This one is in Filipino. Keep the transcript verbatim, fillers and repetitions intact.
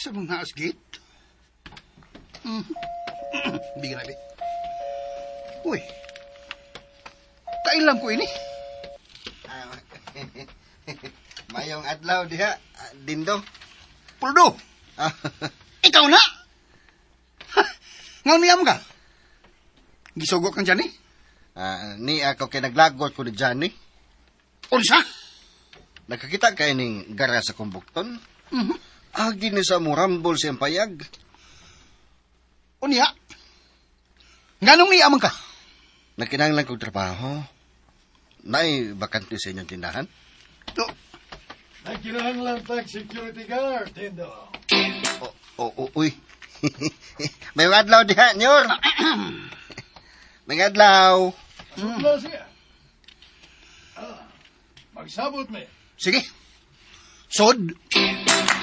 Sa mga asgit? Hmm. Bigyan natin. Uy. Kailan ko ini? Ah, mayong adlaw diha, Dindo. Puldo. Ah, Ikaw na? Ngaw niyam ka? Gisugo kang dyan eh? ah, ni ako kay naglagot ko ni Johnny. Unsa? Nakakita kay ning gara sa kumbukton. Mhm. Agi ni sa murambol siyang payag. Unya? Nganong niyaman ka? Nakinanglan kong trabaho. Nay, bakante sa inyong tindahan? To, Nagkinahanglan tag security guard, Dindo. O, o, o uy. May adlaw diha, Nyor. May adlaw. Sudlo siya. Ah, magsabot me. sige. Sod.